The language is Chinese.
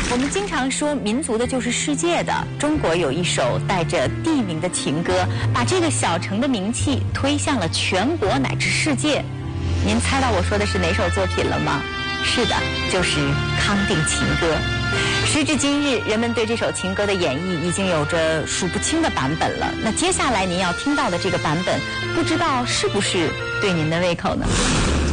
我们经常说民族的就是世界的，中国有一首带着地名的情歌，把这个小城的名气推向了全国乃至世界。您猜到我说的是哪首作品了吗？是的，就是《康定情歌》。时至今日，人们对这首情歌的演绎已经有着数不清的版本了。那接下来您要听到的这个版本，不知道是不是对您的胃口呢？